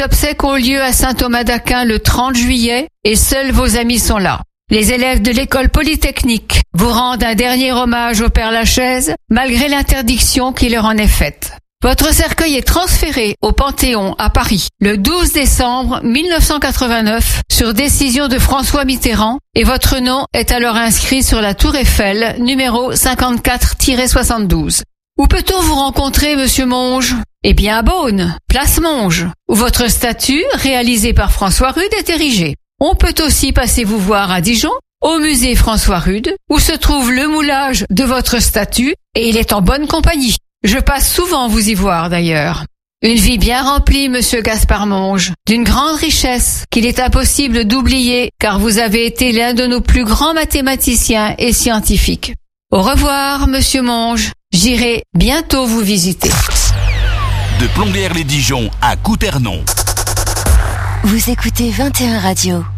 obsèques ont lieu à Saint-Thomas d'Aquin le 30 juillet et seuls vos amis sont là. Les élèves de l'école polytechnique vous rendent un dernier hommage au Père Lachaise, malgré l'interdiction qui leur en est faite. Votre cercueil est transféré au Panthéon à Paris le 12 décembre 1989 sur décision de François Mitterrand et votre nom est alors inscrit sur la Tour Eiffel numéro 54-72. Où peut-on vous rencontrer, monsieur Monge? Eh bien à Beaune, place Monge, où votre statue, réalisée par François Rude, est érigée. On peut aussi passer vous voir à Dijon, au musée François Rude, où se trouve le moulage de votre statue et il est en bonne compagnie. Je passe souvent vous y voir d'ailleurs. Une vie bien remplie, monsieur Gaspard Monge, d'une grande richesse qu'il est impossible d'oublier car vous avez été l'un de nos plus grands mathématiciens et scientifiques. Au revoir, monsieur Monge. J'irai bientôt vous visiter. De Plombières-les-Dijon à Couternon. Vous écoutez 21 Radio.